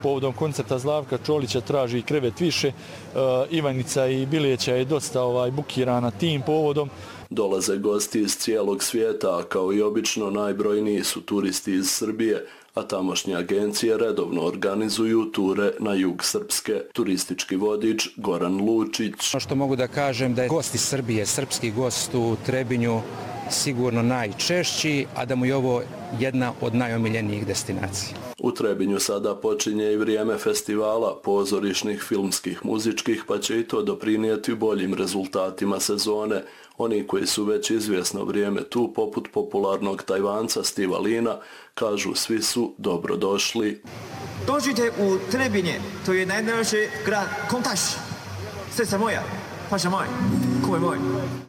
Povodom koncerta Zdravka Čolića traži krevet više, Ivanica i Biljeća je dosta bukirana tim povodom. Dolaze gosti iz cijelog svijeta, a kao i obično najbrojniji su turisti iz Srbije, a tamošnje agencije redovno organizuju ture na jug Srpske. Turistički vodič Goran Lučić. Ono što mogu da kažem da je gost iz Srbije, srpski gost u Trebinju sigurno najčešći, a da mu je ovo jedna od najomiljenijih destinacija. U Trebinju sada počinje i vrijeme festivala pozorišnih, filmskih, muzičkih, pa će i to doprinijeti boljim rezultatima sezone. Oni koji su već izvjesno vrijeme tu, poput popularnog Tajvanca Stiva Lina, kažu svi su dobrodošli. Dođite u Trebinje, to je najdraži grad Kontaš. Srce moja, paša moj, ko je moj.